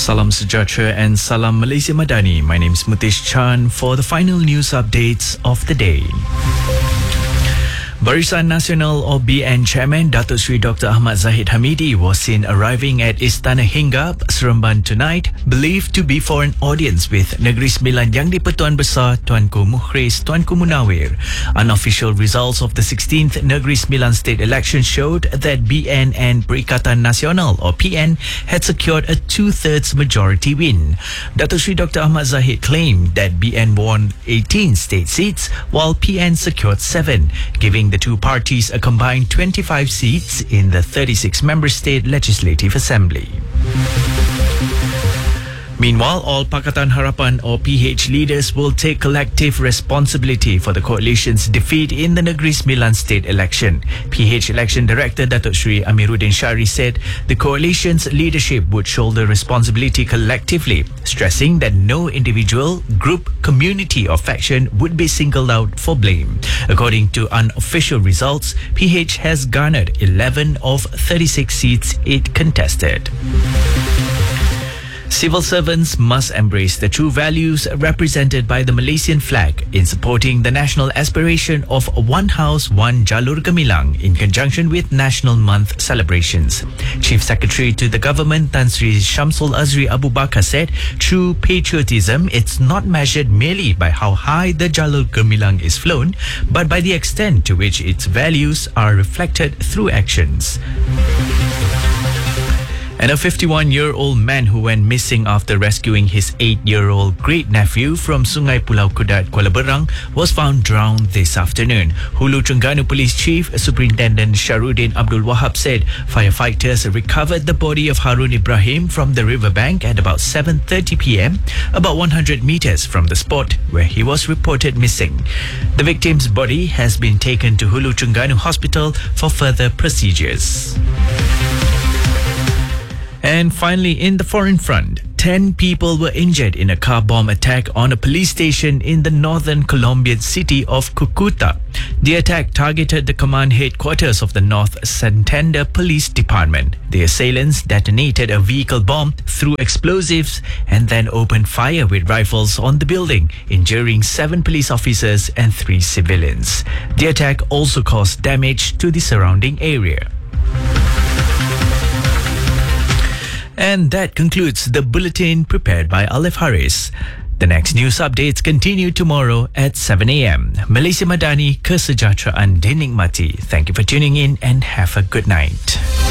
Salam Sejahtera and Salam Malaysia Madani. My name is Mutesh Chan for the final news updates of the day. Barisan Nasional or BN Chairman Datuk Seri Dr. Ahmad Zahid Hamidi was seen arriving at Istana Hinggap, Seremban tonight, believed to be for an audience with Negeri Sembilan Yang di-Pertuan Besar Tuanku Mukhris Tuanku Munawir. Unofficial results of the 16th Negeri Sembilan state election showed that BN and Perikatan Nasional or PN had secured a 2/3 majority win. Datuk Seri Dr. Ahmad Zahid claimed that BN won 18 state seats while PN secured 7, giving the two parties a combined 25 seats in the 36-member state legislative assembly. Meanwhile, all Pakatan Harapan or PH leaders will take collective responsibility for the coalition's defeat in the Negeri Sembilan state election. PH election director Datuk Seri Amiruddin Shari said the coalition's leadership would shoulder responsibility collectively, stressing that no individual, group, community or faction would be singled out for blame. According to unofficial results, PH has garnered 11 of 36 seats it contested. Civil servants must embrace the true values represented by the Malaysian flag in supporting the national aspiration of One House, One Jalur Gemilang in conjunction with National Month celebrations. Chief Secretary to the Government Tan Sri Shamsul Azri Abu Bakar said, true patriotism it's not measured merely by how high the Jalur Gemilang is flown, but by the extent to which its values are reflected through actions. And a 51-year-old man who went missing after rescuing his 8-year-old great-nephew from Sungai Pulau Kudat, Kuala Berang, was found drowned this afternoon. Hulu Terengganu Police Chief Superintendent Shahrudin Abdul Wahab said firefighters recovered the body of Harun Ibrahim from the riverbank at about 7:30 p.m, about 100 meters from the spot where he was reported missing. The victim's body has been taken to Hulu Terengganu Hospital for further procedures. And finally, in the foreign front, 10 people were injured in a car bomb attack on a police station in the northern Colombian city of Cucuta. The attack targeted the command headquarters of the North Santander Police Department. The assailants detonated a vehicle bomb through explosives and then opened fire with rifles on the building, injuring 7 police officers and 3 civilians. The attack also caused damage to the surrounding area. And that concludes the bulletin prepared by Alif Haris. The next news updates continue tomorrow at 7 a.m. Malaysia Madani, kesejahteraan dinikmati. Thank you for tuning in and have a good night.